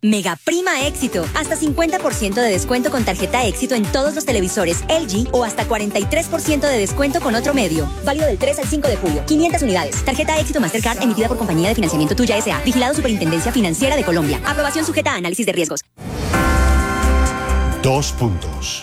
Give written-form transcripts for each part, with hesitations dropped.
Mega Prima Éxito. Hasta 50% de descuento con tarjeta Éxito en todos los televisores LG o hasta 43% de descuento con otro medio. Válido del 3 al 5 de julio. 500 unidades. Tarjeta Éxito Mastercard emitida por Compañía de Financiamiento Tuya S.A. Vigilado Superintendencia Financiera de Colombia. Aprobación sujeta a análisis de riesgos. 2 puntos.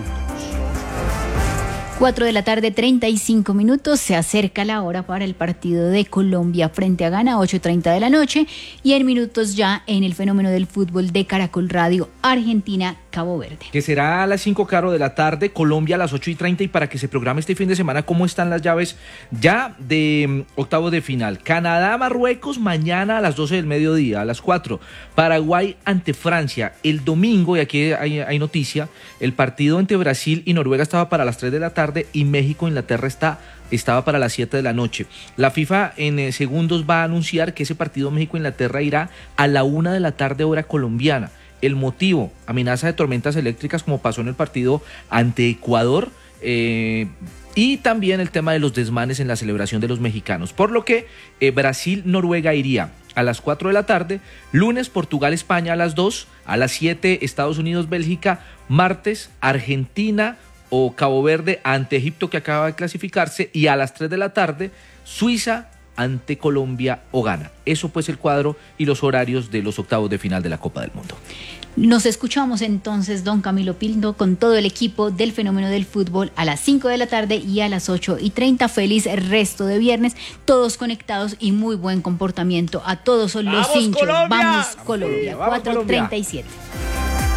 4 de la tarde, 35 minutos. Se acerca la hora para el partido de Colombia frente a Ghana, 8:30 de la noche. Y en minutos ya en el fenómeno del fútbol de Caracol Radio, Argentina, Cabo Verde. Que será a las 5, claro, de la tarde, Colombia a las 8:30. Y para que se programe este fin de semana, ¿cómo están las llaves ya de octavos de final? Canadá, Marruecos, mañana a las 12 del mediodía, a las 4. Paraguay ante Francia. El domingo, y aquí hay noticia, el partido entre Brasil y Noruega estaba para las 3 de la tarde y México, Inglaterra estaba para las 7 de la noche. La FIFA en segundos va a anunciar que ese partido México-Inglaterra irá a la 1 de la tarde hora colombiana. El motivo, amenaza de tormentas eléctricas como pasó en el partido ante Ecuador, y también el tema de los desmanes en la celebración de los mexicanos. Por lo que Brasil-Noruega iría a las 4 de la tarde, lunes Portugal-España a las 2, a las 7 Estados Unidos-Bélgica, martes Argentina o Cabo Verde ante Egipto, que acaba de clasificarse, y a las 3 de la tarde Suiza ante Colombia o Ghana. Eso pues el cuadro y los horarios de los octavos de final de la Copa del Mundo. Nos escuchamos entonces, don Camilo Pinto, con todo el equipo del fenómeno del fútbol a las 5 de la tarde y a las 8:30. Feliz resto de viernes, todos conectados y muy buen comportamiento a todos los hinchas. Colombia! Vamos Colombia, Vamos, 4:37.